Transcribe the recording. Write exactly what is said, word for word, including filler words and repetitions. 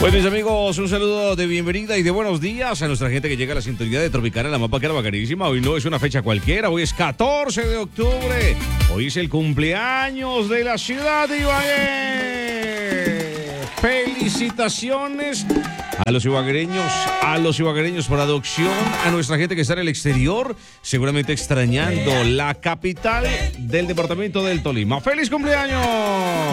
Bueno, mis amigos, un saludo de bienvenida y de buenos días a nuestra gente que llega a la sintonía de Tropicana, la mapa que era bacanísima. Hoy no es una fecha cualquiera, hoy es catorce de octubre. Hoy es el cumpleaños de la ciudad de Ibagué. Felicitaciones a los ibaguereños, a los ibaguereños por adopción, a nuestra gente que está en el exterior, seguramente extrañando la capital del departamento del Tolima. ¡Feliz cumpleaños!